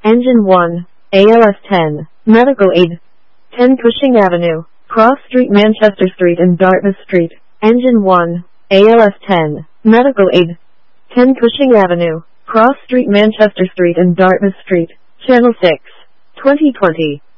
Engine 1, ALS 10, Medical Aid. 10 Cushing Avenue, Cross Street, Manchester Street and Dartmouth Street. Engine 1, ALS 10, Medical Aid. 10 Cushing Avenue, Cross Street, Manchester Street and Dartmouth Street. Channel 6, 2020.